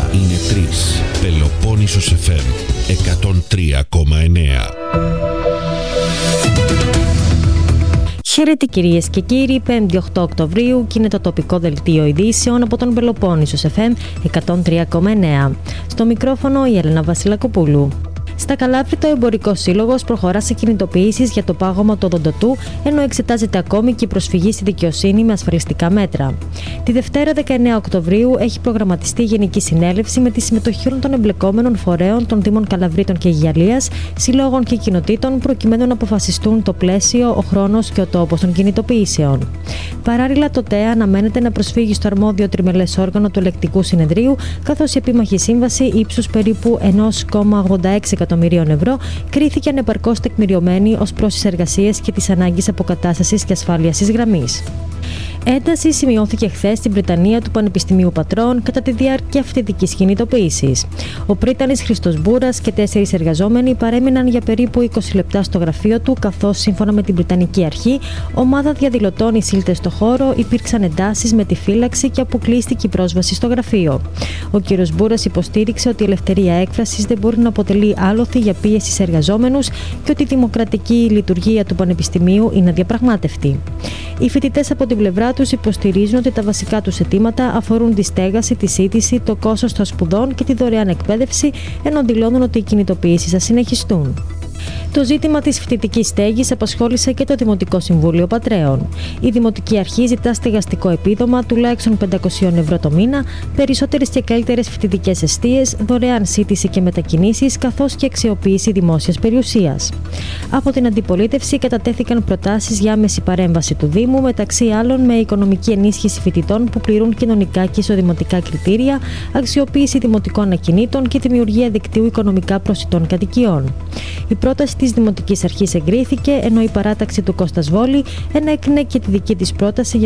Είναι 3. Πελοπόννησος FM 103,9. Χαίρετε κυρίες και κύριοι, 5η 8 Οκτωβρίου και είναι το τοπικό δελτίο ειδήσεων από τον Πελοπόννησος FM 103,9. Στο μικρόφωνο η Έλενα Βασιλακοπούλου. Στα Καλάβρητα, ο Εμπορικός Σύλλογος προχωρά σε κινητοποιήσεις για το πάγωμα του οδοντοτού, ενώ εξετάζεται ακόμη και η προσφυγή στη δικαιοσύνη με ασφαλιστικά μέτρα. Τη Δευτέρα 19 Οκτωβρίου έχει προγραμματιστεί Γενική Συνέλευση με τη συμμετοχή όλων των εμπλεκόμενων φορέων των Δήμων Καλαβρήτων και Αιγιαλίας, συλλόγων και κοινοτήτων, προκειμένου να αποφασιστούν το πλαίσιο, ο χρόνος και ο τόπος των κινητοποιήσεων. Παράλληλα, το ΤΕΑ αναμένεται να προσφύγει στο αρμόδιο τριμελές όργανο του Ελεκτικού Συνεδρίου, καθώς η επίμαχη σύμβαση ύψους περίπου 1,86 εκατομμυρίων ευρώ κρίθηκε ανεπαρκώς τεκμηριωμένη ως προς τις εργασίες και τις ανάγκες αποκατάστασης και ασφάλειας της γραμμής. Ένταση σημειώθηκε χθες στην Πριτανία του Πανεπιστημίου Πατρών κατά τη διάρκεια φοιτητικής κινητοποίησης. Ο πρίτανης Χριστός Μπούρας και 4 εργαζόμενοι παρέμειναν για περίπου 20 λεπτά στο γραφείο του, καθώς σύμφωνα με την Πριτανική Αρχή, ομάδα διαδηλωτών εισήλθε στο χώρο, υπήρξαν εντάσεις με τη φύλαξη και αποκλείστηκε η πρόσβαση στο γραφείο. Ο κ. Μπούρας υποστήριξε ότι η ελευθερία έκφρασης δεν μπορεί να αποτελεί άλοθη για πίεση σε εργαζόμενους και ότι η δημοκρατική λειτουργία του Πανεπιστημίου είναι αδιαπραγμάτευτη. Οι φοιτητές από την πλευρά τους υποστηρίζουν ότι τα βασικά τους αιτήματα αφορούν τη στέγαση, τη σύντηση, το κόστος των σπουδών και τη δωρεάν εκπαίδευση, ενώ δηλώνουν ότι οι κινητοποιήσεις θα συνεχιστούν. Το ζήτημα της φοιτητικής στέγης απασχόλησε και το Δημοτικό Συμβούλιο Πατρέων. Η Δημοτική Αρχή ζητά στεγαστικό επίδομα τουλάχιστον 500 ευρώ το μήνα, περισσότερες και καλύτερες φοιτητικές εστίες, δωρεάν σύντηση και μετακινήσεις, καθώς και αξιοποίηση δημόσιας περιουσίας. Από την αντιπολίτευση κατατέθηκαν προτάσεις για άμεση παρέμβαση του Δήμου, μεταξύ άλλων με οικονομική ενίσχυση φοιτητών που πληρούν κοινωνικά και εισοδηματικά κριτήρια, αξιοποίηση δημοτικών ακινήτων και δημιουργία δικτύου οικονομικά προσιτών κατοικιών. Η πρόταση της Δημοτικής Αρχής εγκρίθηκε, ενώ η παράταξη του Κώστας Βόλη ενέκρινε και τη δική της πρόταση για